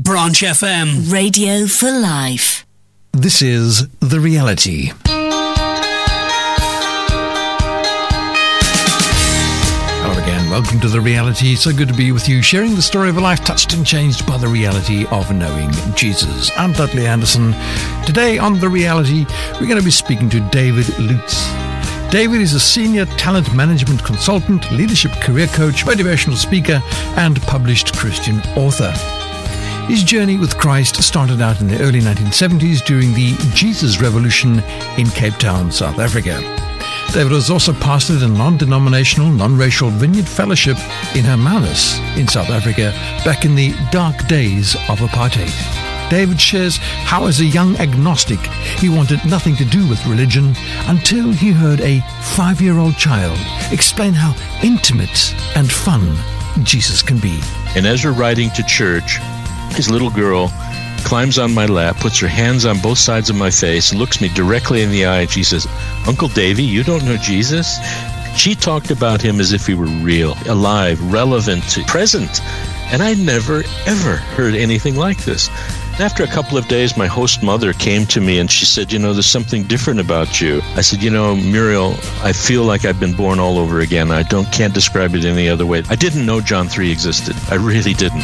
Branch FM. Radio for life. This is The Reality. Hello again, welcome to The Reality. So good to be with you, sharing the story of a life touched and changed by the reality of knowing Jesus. I'm Dudley Anderson. Today on The Reality, we're going to be speaking to David Lutz. David is a senior talent management consultant, leadership career coach, motivational speaker, and published Christian author. His journey with Christ started out in the early 1970s during the Jesus Revolution in Cape Town, South Africa. David was also pastored a non-denominational, non-racial Vineyard Fellowship in Hermanus in South Africa back in the dark days of apartheid. David shares how as a young agnostic he wanted nothing to do with religion until he heard a 5-year-old child explain how intimate and fun Jesus can be. And as we're riding to church, his little girl climbs on my lap, puts her hands on both sides of my face, and looks me directly in the eye, and she says, "Uncle Davy, you don't know Jesus?" She talked about him as if he were real, alive, relevant, present. And I never, ever heard anything like this. After a couple of days, my host mother came to me and she said, there's something different about you. I said, Muriel, I feel like I've been born all over again. I can't describe it any other way. I didn't know John 3 existed. I really didn't.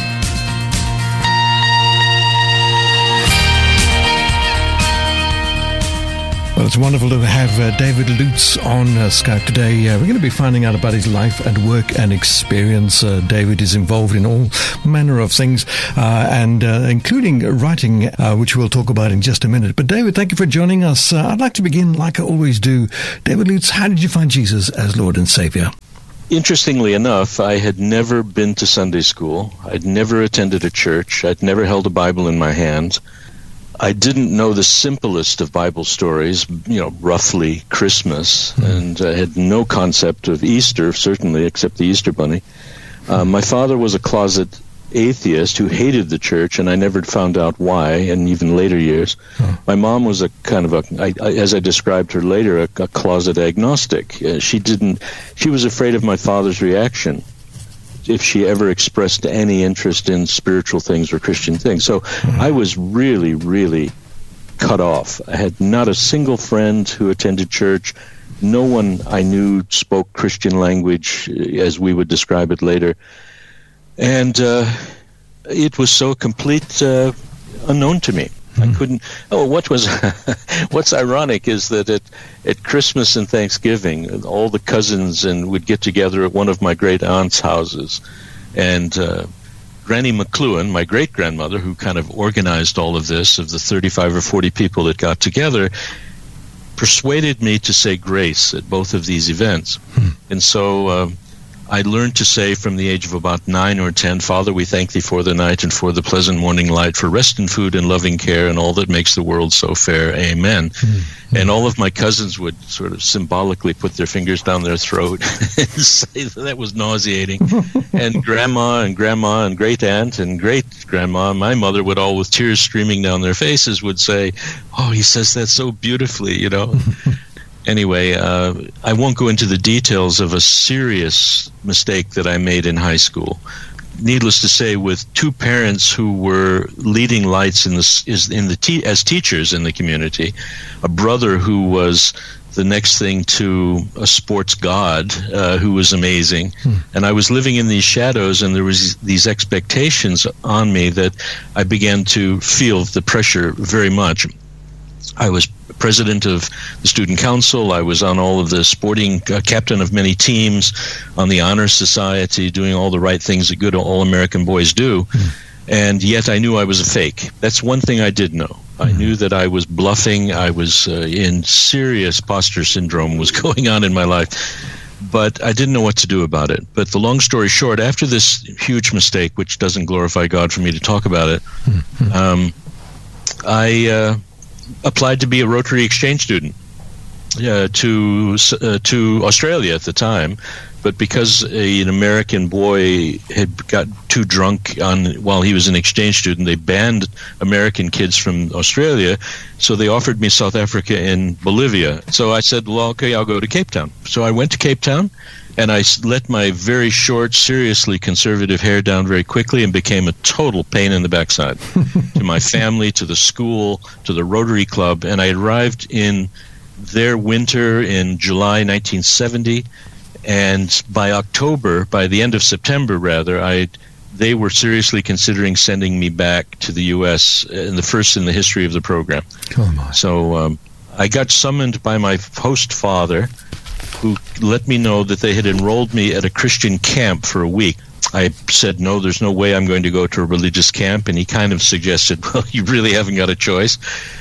Well, it's wonderful to have David Lutz on Skype today. We're going to be finding out about his life and work and experience. David is involved in all manner of things, and including writing, which we'll talk about in just a minute. But David, thank you for joining us. I'd like to begin, like I always do. David Lutz, how did you find Jesus as Lord and Savior? Interestingly enough, I had never been to Sunday school. I'd never attended a church. I'd never held a Bible in my hand. I didn't know the simplest of Bible stories, roughly Christmas, and I had no concept of Easter, certainly, except the Easter Bunny. My father was a closet atheist who hated the church, and I never found out why in even later years. My mom was a kind of as I described her later, a closet agnostic. She was afraid of my father's reaction if she ever expressed any interest in spiritual things or Christian things. So I was really, really cut off. I had not a single friend who attended church. No one I knew spoke Christian language, as we would describe it later. And it was so complete unknown to me. I couldn't. What's ironic is that at Christmas and Thanksgiving, all the cousins would get together at one of my great aunt's houses, and Granny McLuhan, my great grandmother, who kind of organized all of this, of the 35 or 40 people that got together, persuaded me to say grace at both of these events, and so. I learned to say from the age of about 9 or 10, "Father, we thank thee for the night and for the pleasant morning light, for rest and food and loving care and all that makes the world so fair. Amen." And all of my cousins would sort of symbolically put their fingers down their throat and say that was nauseating. And grandma and great-aunt and great-grandma, my mother would all, with tears streaming down their faces, would say, "Oh, he says that so beautifully, Anyway, I won't go into the details of a serious mistake that I made in high school. Needless to say, with two parents who were leading lights as teachers in the community, a brother who was the next thing to a sports god who was amazing, and I was living in these shadows, and there was these expectations on me that I began to feel the pressure very much. I was president of the student council. I was on all of the sporting, captain of many teams, on the honor society, doing all the right things that good all-American boys do. And yet I knew I was a fake. That's one thing I did know. I knew that I was bluffing. I was in serious imposter syndrome was going on in my life. But I didn't know what to do about it. But the long story short, after this huge mistake, which doesn't glorify God for me to talk about it, I applied to be a Rotary Exchange student to Australia at the time. But because an American boy had got too drunk while he was an exchange student, they banned American kids from Australia. So they offered me South Africa and Bolivia. So I said, well, okay, I'll go to Cape Town. So I went to Cape Town, And I let my very short, seriously conservative hair down very quickly and became a total pain in the backside to my family, to the school, to the Rotary Club. And I arrived in their winter in July 1970. And by the end of September, they were seriously considering sending me back to the U.S. The first in the history of the program. Oh my. So I got summoned by my host father, who let me know that they had enrolled me at a Christian camp for a week. I said, no, there's no way I'm going to go to a religious camp. And he kind of suggested, well, you really haven't got a choice.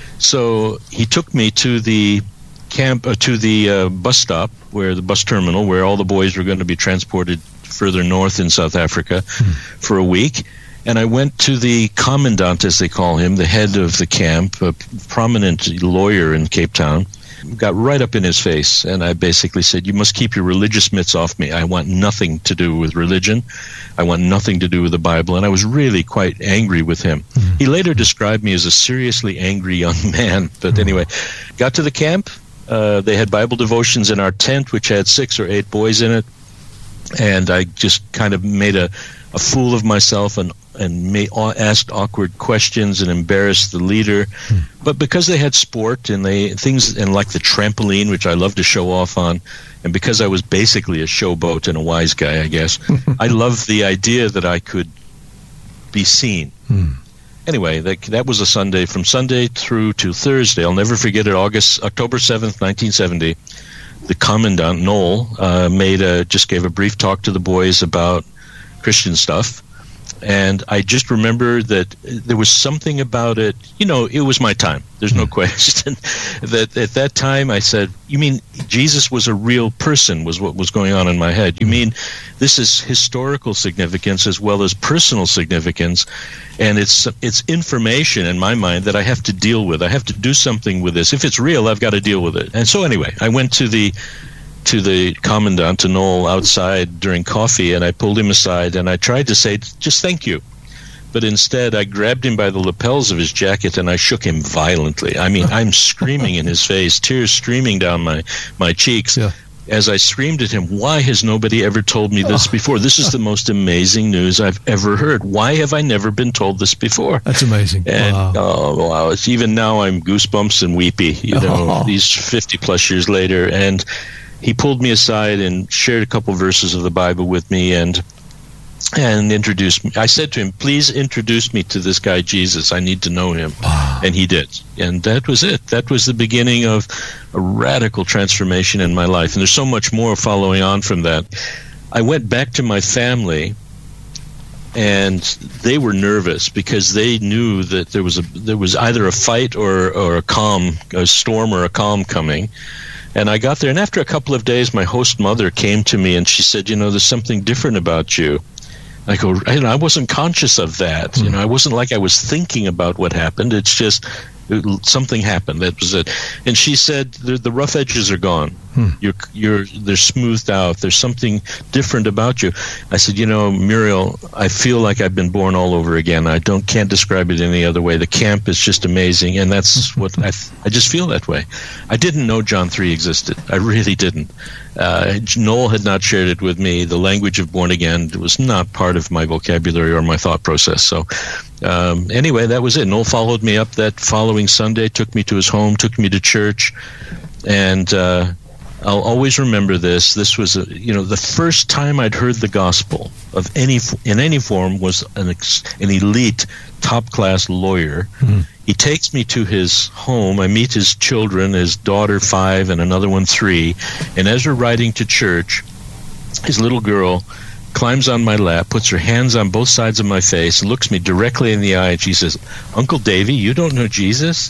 So he took me to the camp, to the bus stop, the bus terminal, where all the boys were going to be transported further north in South Africa for a week. And I went to the commandant, as they call him, the head of the camp, a prominent lawyer in Cape Town. Got right up in his face, and I basically said, you must keep your religious mitts off me. I want nothing to do with religion. I want nothing to do with the Bible. And I was really quite angry with him. He later described me as a seriously angry young man. But anyway, got to the camp. They had Bible devotions in our tent, which had 6 or 8 boys in it. And I just kind of made a fool of myself and asked awkward questions and embarrassed the leader. But because they had sport and like the trampoline, which I love to show off on, and because I was basically a showboat and a wise guy, I guess, I loved the idea that I could be seen. Anyway, that was a Sunday. From Sunday through to Thursday, I'll never forget it, October 7th, 1970, the commandant, Noel, just gave a brief talk to the boys about Christian stuff. And I just remember that there was something about it. It was my time. There's no question that at that time I said, you mean Jesus was a real person, was what was going on in my head. You mean this is historical significance as well as personal significance. And it's information in my mind that I have to deal with. I have to do something with this. If it's real, I've got to deal with it. And so anyway, I went to the commandant, to Noel, outside during coffee, and I pulled him aside and I tried to say, just thank you. But instead, I grabbed him by the lapels of his jacket and I shook him violently. I mean, I'm screaming in his face, tears streaming down my cheeks. Yeah. As I screamed at him, why has nobody ever told me this before? This is the most amazing news I've ever heard. Why have I never been told this before? That's amazing. And, wow. Even now I'm goosebumps and weepy, these 50 plus years later. And he pulled me aside and shared a couple verses of the Bible with me and introduced me. I said to him, please introduce me to this guy, Jesus. I need to know him. And he did. And that was it. That was the beginning of a radical transformation in my life. And there's so much more following on from that. I went back to my family, and they were nervous because they knew that there was either a fight or a storm or a calm coming. And I got there, and after a couple of days, my host mother came to me, and she said, there's something different about you. I go, I wasn't conscious of that. I wasn't like I was thinking about what happened. It's just something happened. That was it. And she said, the rough edges are gone. They're smoothed out. There's something different about you. I said, Muriel, I feel like I've been born all over again. I can't describe it any other way. The camp is just amazing, and that's what I just feel that way. I didn't know John 3 existed. I really didn't. Noel had not shared it with me. The language of born again was not part of my vocabulary or my thought process. So anyway, that was it. Noel followed me up that following Sunday, took me to his home, took me to church, and I'll always remember this. This was, the first time I'd heard the gospel in any form was an elite, top-class lawyer. He takes me to his home. I meet his children, his daughter 5 and another one 3. And as we're riding to church, his little girl climbs on my lap, puts her hands on both sides of my face, looks me directly in the eye, and she says, Uncle Davy, you don't know Jesus?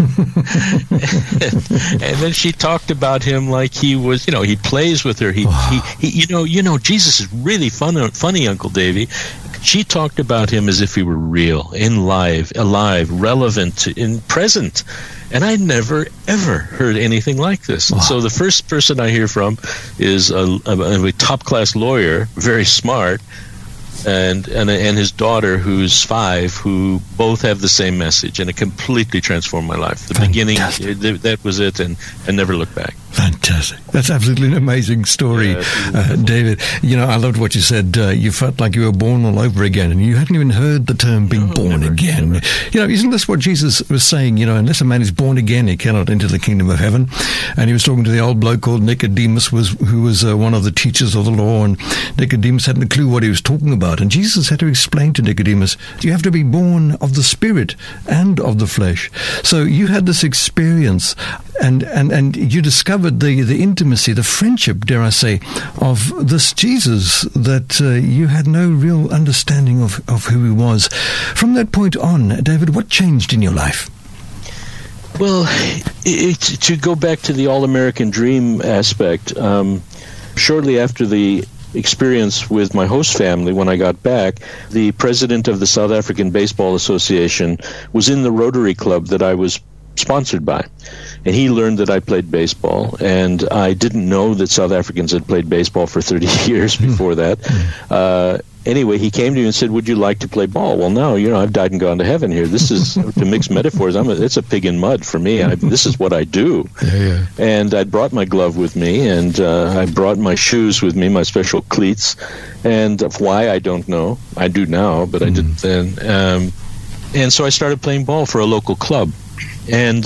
And then she talked about him like he was, he plays with her. He Jesus is really funny, Uncle Davy. She talked about him as if he were real, alive, relevant, present. And I never, ever heard anything like this. Wow. So the first person I hear from is a top-class lawyer, very smart, and his daughter, who's 5, who both have the same message, and it completely transformed my life. The beginning, that was it, and I never looked back. Fantastic. That's absolutely an amazing story, David. I loved what you said. You felt like you were born all over again, and you hadn't even heard the term being born again. Never. Isn't this what Jesus was saying? Unless a man is born again, he cannot enter the kingdom of heaven. And he was talking to the old bloke called Nicodemus, who was one of the teachers of the law, and Nicodemus hadn't a clue what he was talking about. And Jesus had to explain to Nicodemus, you have to be born of the Spirit and of the flesh. So you had this experience, and you discovered the intimacy, the friendship, dare I say, of this Jesus that you had no real understanding of who he was. From that point on, David, what changed in your life? Well, to go back to the all-American dream aspect, shortly after the experience with my host family, when I got back, the president of the South African Baseball Association was in the Rotary Club that I was sponsored by, and he learned that I played baseball, and I didn't know that South Africans had played baseball for 30 years before that. Anyway, he came to me and said, would you like to play ball? Well, no, I've died and gone to heaven here. This is, to mix metaphors, it's a pig in mud for me. This is what I do. Yeah. And I brought my glove with me, and I brought my shoes with me, my special cleats, and why, I don't know. I do now, but I didn't then. And so I started playing ball for a local club. And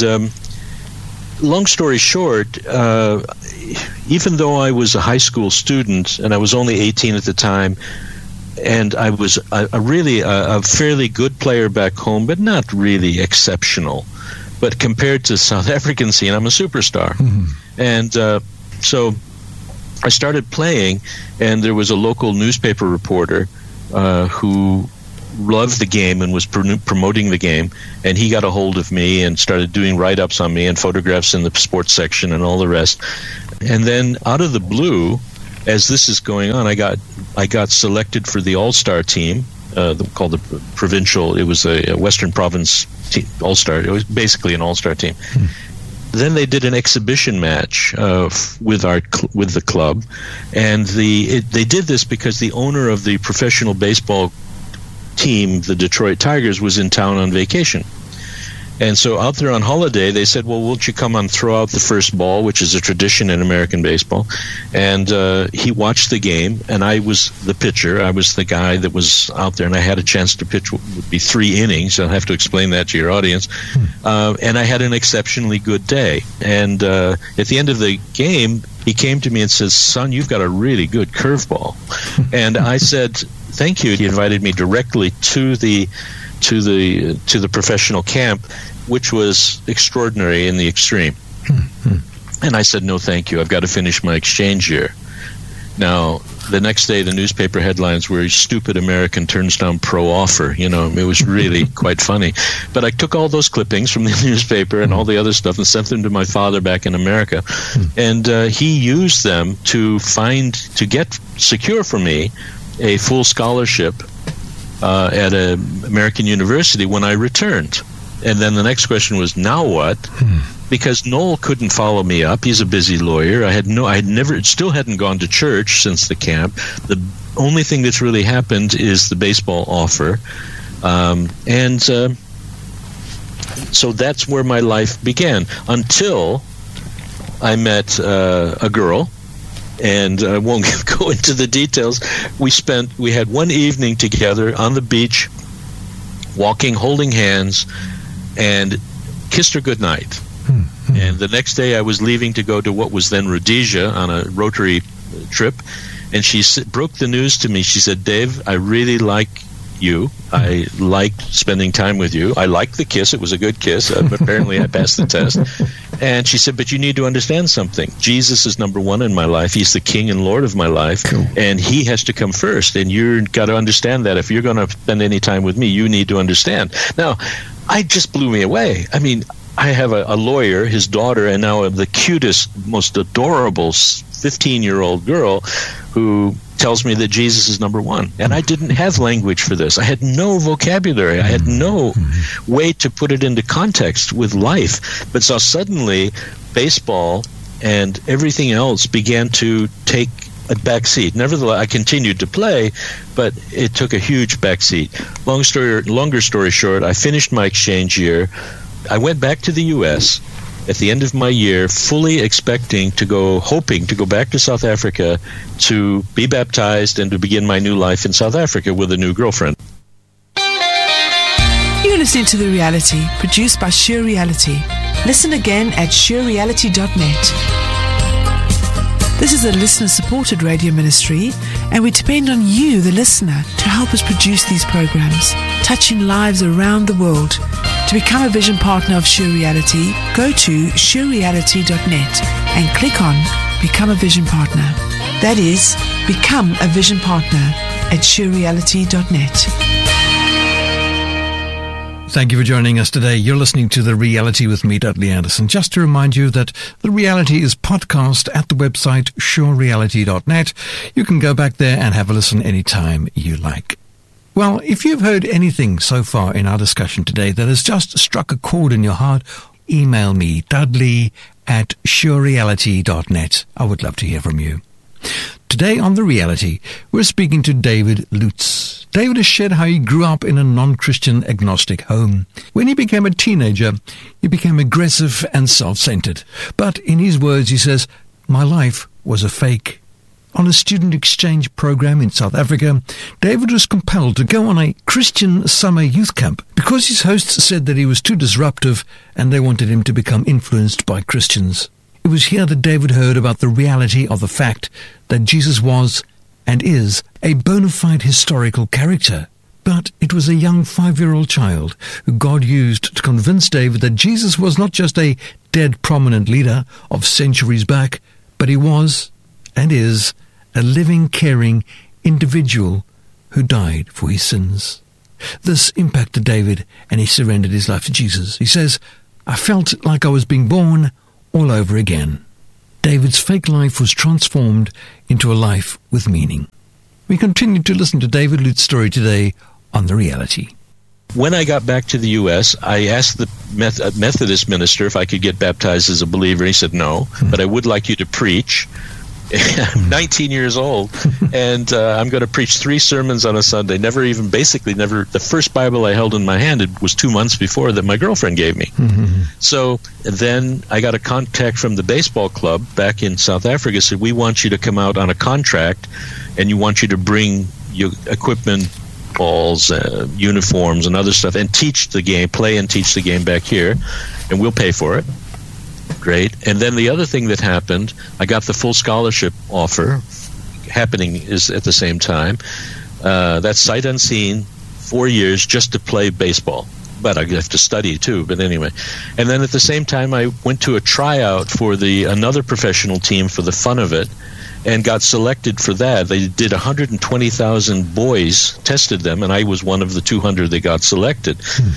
long story short, even though I was a high school student, and I was only 18 at the time, and I was a fairly good player back home, but not really exceptional. But compared to South African scene, I'm a superstar. And so I started playing, and there was a local newspaper reporter who loved the game and was promoting the game, and he got a hold of me and started doing write-ups on me and photographs in the sports section and all the rest. And then out of the blue, as this is going on, I got selected for the All-Star team, called the Provincial. It was a Western Province team, All-Star. It was basically an All-Star team. Then they did an exhibition match with the club, and they did this because the owner of the professional baseball team, the Detroit Tigers, was in town on vacation. And so out there on holiday, they said, well, won't you come and throw out the first ball, which is a tradition in American baseball. And he watched the game, and I was the pitcher. I was the guy that was out there, and I had a chance to pitch what would be 3 innings. I'll have to explain that to your audience. And I had an exceptionally good day. And at the end of the game, he came to me and says, son, you've got a really good curveball. And I said, thank you. He invited me directly to the professional camp, which was extraordinary in the extreme. And I said, no, thank you. I've got to finish my exchange year. Now, the next day, the newspaper headlines were, stupid American turns down pro offer. It was really quite funny. But I took all those clippings from the newspaper and all the other stuff and sent them to my father back in America. And he used them to secure for me a full scholarship at an American university when I returned. And then the next question was, now what? Because Noel couldn't follow me up. He's a busy lawyer. I still hadn't gone to church since the camp. The only thing that's really happened is the baseball offer. So that's where my life began, until I met a girl. And I won't go into the details. We had one evening together on the beach, walking, holding hands, and kissed her goodnight. And the next day I was leaving to go to what was then Rhodesia on a Rotary trip, and she broke the news to me. She said, Dave, I really like you. I liked spending time with you. I liked the kiss. It was a good kiss. Apparently I passed the test. And she said, but you need to understand something. Jesus is number one in my life. He's the King and Lord of my life. Cool. And he has to come first. And you've got to understand that. If you're going to spend any time with me, you need to understand. Now, it just blew me away. I mean, I have a lawyer, his daughter, and now the cutest, most adorable 15-year-old girl who tells me that Jesus is number one. And I didn't have language for this. I had no vocabulary. I had no way to put it into context with life. But so suddenly, baseball and everything else began to take a back seat. Nevertheless, I continued to play, but it took a huge back seat. Longer story short, I finished my exchange year. I went back to the U.S. at the end of my year, fully hoping to go back to South Africa to be baptized and to begin my new life in South Africa with a new girlfriend. You're listening to The Reality, produced by Sheer Reality. Listen again at sheerreality.net. This is a listener-supported radio ministry, and we depend on you, the listener, to help us produce these programs, touching lives around the world. To become a vision partner of Sheer Reality, go to sheerreality.net and click on Become a Vision Partner. That is, become a vision partner at sheerreality.net. Thank you for joining us today. You're listening to The Reality with me, Dudley Anderson. Just to remind you that The Reality is podcast at the website surereality.net. You can go back there and have a listen anytime you like. Well, if you've heard anything so far in our discussion today that has just struck a chord in your heart, email me, dudley@surereality.net. I would love to hear from you. Today on The Reality, we're speaking to David Lutz. David has shared how he grew up in a non-Christian agnostic home. When he became a teenager, he became aggressive and self-centered. But in his words, he says, "My life was a fake." On a student exchange program in South Africa, David was compelled to go on a Christian summer youth camp because his hosts said that he was too disruptive and they wanted him to become influenced by Christians. It was here that David heard about the reality of the fact that Jesus was and is a bona fide historical character. But it was a young 5-year-old child who God used to convince David that Jesus was not just a dead prominent leader of centuries back, but he was and is a living, caring individual who died for his sins. This impacted David, and he surrendered his life to Jesus. He says, "I felt like I was being born all over again." David's fake life was transformed into a life with meaning. We continue to listen to David Lutz's story today on The Reality. When I got back to the U.S., I asked the Methodist minister if I could get baptized as a believer. He said, "No, but I would like you to preach." I'm 19 years old, and I'm going to preach 3 sermons on a Sunday. Never. The first Bible I held in my hand, it was 2 months before that my girlfriend gave me. Mm-hmm. So then I got a contact from the baseball club back in South Africa, said, "We want you to come out on a contract, and you want you to bring your equipment, balls, uniforms, and other stuff, and teach the game, play and teach the game back here, and we'll pay for it." Great. And then the other thing that happened, I got the full scholarship offer happening is at the same time. That's sight unseen, 4 years just to play baseball. But I have to study too, but anyway. And then at the same time, I went to a tryout for another professional team for the fun of it and got selected for that. They did 120,000 boys, tested them, and I was one of the 200 that got selected.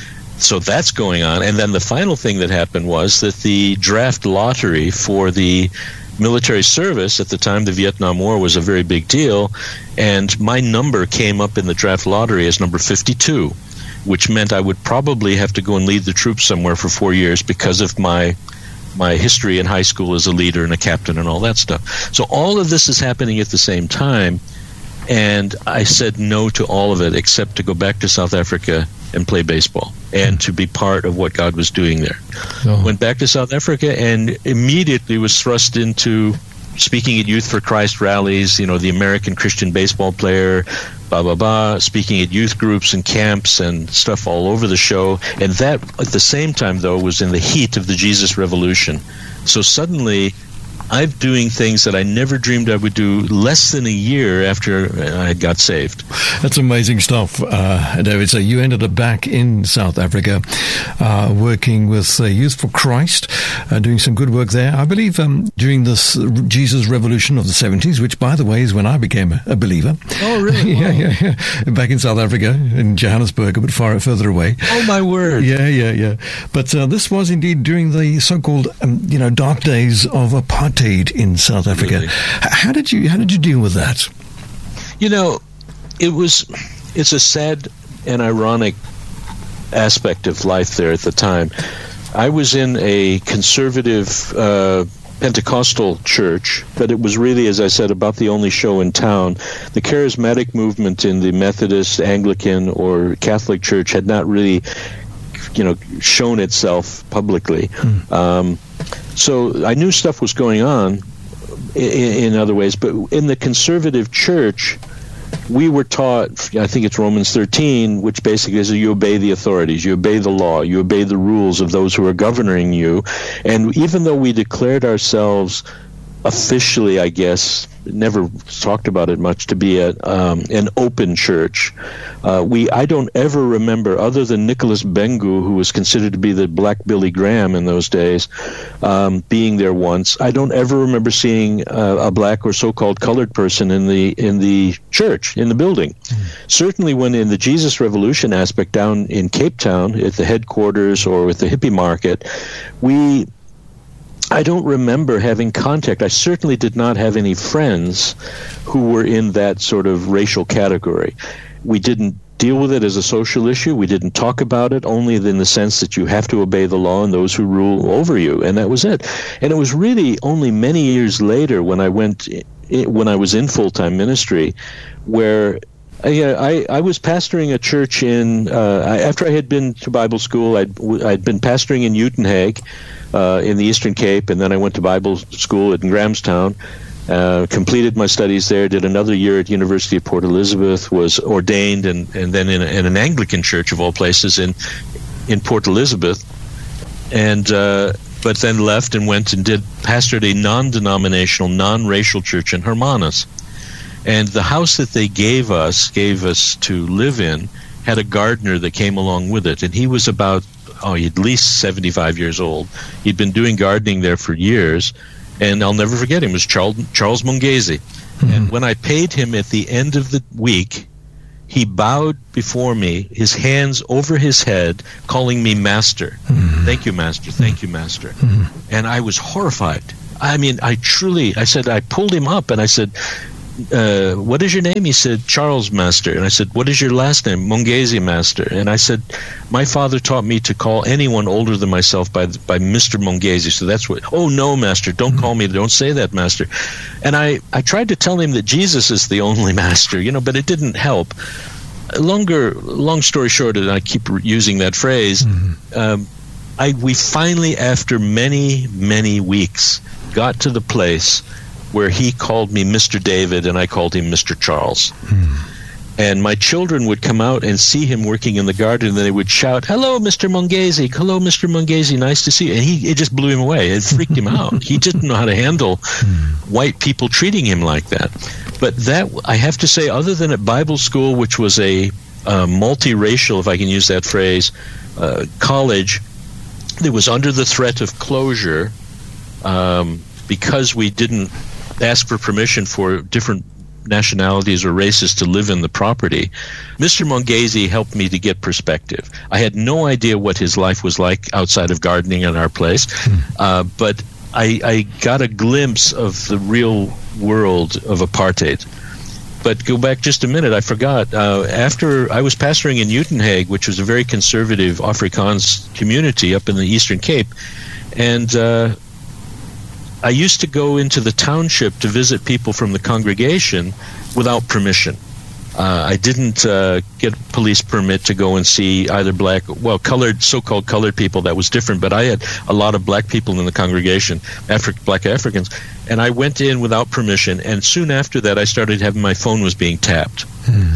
So that's going on. And then the final thing that happened was that the draft lottery for the military service, at the time the Vietnam War was a very big deal, and my number came up in the draft lottery as number 52, which meant I would probably have to go and lead the troops somewhere for 4 years because of my history in high school as a leader and a captain and all that stuff. So all of this is happening at the same time, and I said no to all of it except to go back to South Africa and play baseball and to be part of what God was doing there. Oh. Went back to South Africa and immediately was thrust into speaking at Youth for Christ rallies, the American Christian baseball player, speaking at youth groups and camps and stuff all over the show. And that, at the same time, though, was in the heat of the Jesus Revolution. So suddenly, I'm doing things that I never dreamed I would do less than a year after I got saved. That's amazing stuff, David. So you ended up back in South Africa, working with Youth for Christ, doing some good work there. I believe during this Jesus Revolution of the 70s, which, by the way, is when I became a believer. Oh, really? Yeah. Back in South Africa, in Johannesburg, a bit further away. Oh, my word. Yeah. But this was indeed during the so-called, dark days of apartheid in South Africa. Really? How did you deal with that? It's a sad and ironic aspect of life there at the time. I was in a conservative Pentecostal church, but it was really, as I said, about the only show in town. The charismatic movement in the Methodist, Anglican, or Catholic Church had not really, shown itself publicly. So I knew stuff was going on in other ways, but in the conservative church, we were taught, I think it's Romans 13, which basically is you obey the authorities, you obey the law, you obey the rules of those who are governing you. And even though we declared ourselves officially, I guess, never talked about it much, to be an open church, I don't ever remember, other than Nicholas Bengu, who was considered to be the Black Billy Graham in those days, being there once. I don't ever remember seeing a black or so-called colored person in the church, in the building. Certainly when in the Jesus Revolution aspect down in Cape Town at the headquarters or with the hippie market, I don't remember having contact. I certainly did not have any friends who were in that sort of racial category. We didn't deal with it as a social issue. We didn't talk about it, only in the sense that you have to obey the law and those who rule over you, and that was it. And it was really only many years later when I was in full-time ministry, where I was pastoring a church after I had been to Bible school. I'd been pastoring in Uitenhage, in the Eastern Cape, and then I went to Bible school in Grahamstown, completed my studies there, did another year at University of Port Elizabeth, was ordained, and then in an Anglican church of all places in Port Elizabeth, and but then left and went and pastored a non-denominational, non-racial church in Hermanus. And the house that they gave us to live in had a gardener that came along with it, and he was about at least 75 years old. He'd been doing gardening there for years, and I'll never forget him. It was Charles Mungezi. And when I paid him at the end of the week, he bowed before me, his hands over his head, calling me Master. Thank you, Master. Thank you, Master. And I was horrified. I mean, I pulled him up and I said, what is your name? He said, Charles, Master. And I said, what is your last name? Mungezi, Master. And I said, my father taught me to call anyone older than myself by Mr. Mungezi. So that's what, oh no, Master, don't call me, don't say that, Master. And I tried to tell him that Jesus is the only Master, but it didn't help. Long story short, and I keep using that phrase, we finally, after many, many weeks, got to the place where he called me Mr. David and I called him Mr. Charles. And my children would come out and see him working in the garden, and they would shout, hello, Mr. Mungezi, hello, Mr. Mungezi, nice to see you. And it just blew him away. It freaked him out. He didn't know how to handle white people treating him like that. But that, I have to say, other than at Bible school, which was a multiracial, if I can use that phrase, college, that was under the threat of closure because we didn't ask for permission for different nationalities or races to live in the property. Mr. Mungezi helped me to get perspective. I had no idea what his life was like outside of gardening in our place, but I got a glimpse of the real world of apartheid. But go back just a minute, I forgot. After I was pastoring in Uitenhage, which was a very conservative Afrikaans community up in the Eastern Cape, and I used to go into the township to visit people from the congregation without permission. I didn't get a police permit to go and see either so-called colored people. That was different, but I had a lot of black people in the congregation, black Africans, and I went in without permission, and soon after that I started having my phone was being tapped.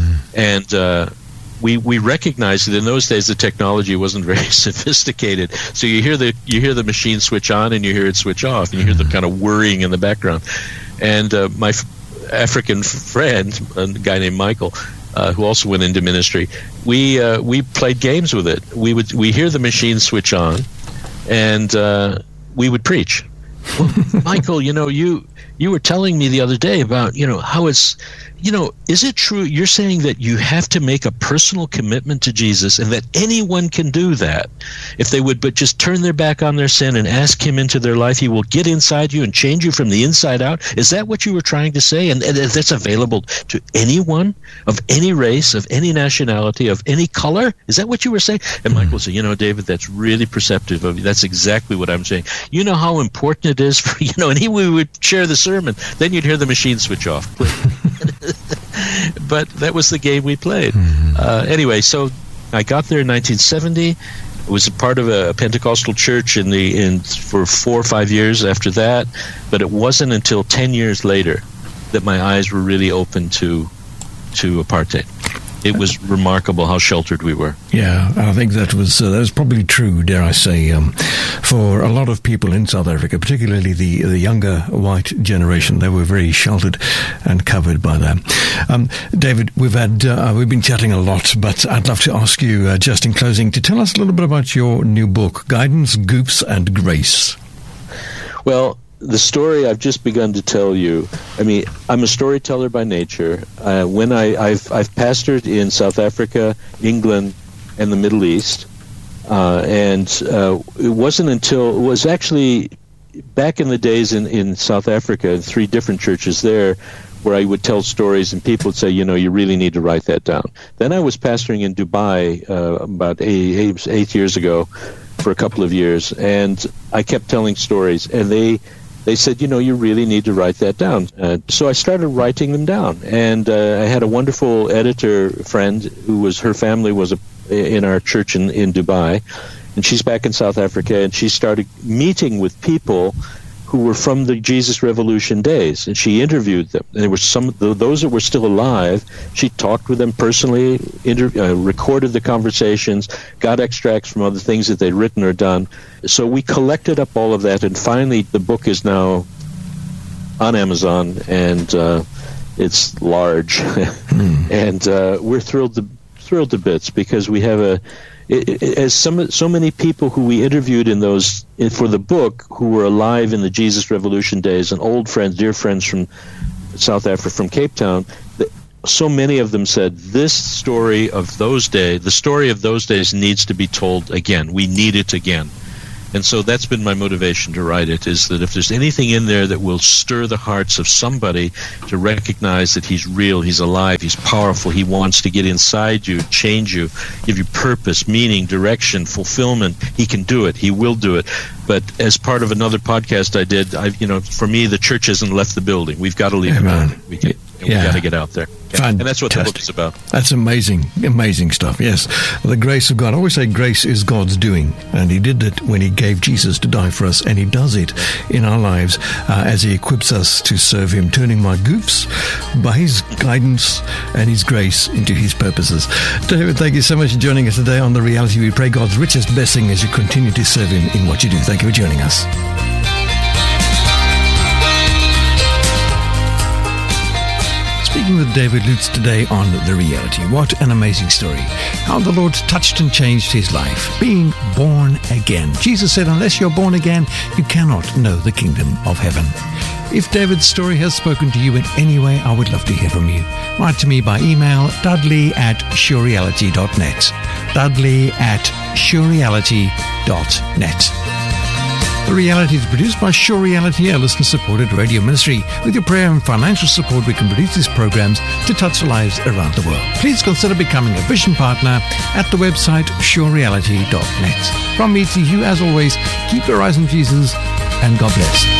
And we recognized that in those days the technology wasn't very sophisticated. So you hear the machine switch on and you hear it switch off, and you hear the kind of whirring in the background. And my African friend, a guy named Michael, who also went into ministry, we played games with it. We hear the machine switch on, and we would preach. Well, Michael, you were telling me the other day about how it's is it true you're saying that you have to make a personal commitment to Jesus and that anyone can do that? If they would but just turn their back on their sin and ask him into their life, he will get inside you and change you from the inside out? Is that what you were trying to say? And that's available to anyone of any race, of any nationality, of any color? Is that what you were saying? And Michael said, David, that's really perceptive of you. That's exactly what I'm saying. You know how important it is for, and we would share the sermon. Then you'd hear the machine switch off. But that was the game we played. Anyway, so I got there in 1970. I was a part of a Pentecostal church for 4 or 5 years after that. But it wasn't until 10 years later that my eyes were really open to apartheid. It was remarkable how sheltered we were. Yeah, I think that was probably true, dare I say, for a lot of people in South Africa, particularly the younger white generation. They were very sheltered and covered by that. David, we've been chatting a lot, but I'd love to ask you, just in closing, to tell us a little bit about your new book, Guidance, Goofs and Grace. Well, the story I've just begun to tell you, I'm a storyteller by nature. When I've pastored in South Africa, England, and the Middle East, and it was actually back in the days in South Africa, 3 different churches there, where I would tell stories and people would say, you really need to write that down. Then I was pastoring in Dubai about 8 years ago for a couple of years, and I kept telling stories, and they said, you really need to write that down. So I started writing them down. And I had a wonderful editor friend her family was in our church in Dubai. And she's back in South Africa. And she started meeting with people who were from the Jesus Revolution days. And she interviewed them. And there were those that were still alive. She talked with them personally, recorded the conversations, got extracts from other things that they'd written or done. So we collected up all of that, and finally the book is now on Amazon, and it's large. And we're thrilled to bits because we have as so many people who we interviewed for the book who were alive in the Jesus Revolution days, and old friends, dear friends from South Africa, from Cape Town, so many of them said this story of those days, the story of those days needs to be told again. We need it again. And so that's been my motivation to write it, is that if there's anything in there that will stir the hearts of somebody to recognize that he's real, he's alive, he's powerful, he wants to get inside you, change you, give you purpose, meaning, direction, fulfillment, he can do it, he will do it. But as part of another podcast I did, for me, the church hasn't left the building. We've got to leave the building. We got to get out there. Yeah. And that's what the book is about. That's amazing stuff, yes. The grace of God. I always say grace is God's doing. And he did it when he gave Jesus to die for us. And he does it in our lives as he equips us to serve him, turning my goofs by his guidance and his grace into his purposes. David, thank you so much for joining us today on The Reality. We pray God's richest blessing as you continue to serve him in what you do. Thank you for joining us. Speaking with David Lutz today on The Reality. What an amazing story. How the Lord touched and changed his life. Being born again. Jesus said, unless you're born again, you cannot know the kingdom of heaven. If David's story has spoken to you in any way, I would love to hear from you. Write to me by email, dudley@surereality.net. dudley@surereality.net. The Reality is produced by Sure Reality, a listener-supported radio ministry. With your prayer and financial support, we can produce these programs to touch lives around the world. Please consider becoming a vision partner at the website surereality.net. From me to you, as always, keep your eyes on Jesus, and God bless.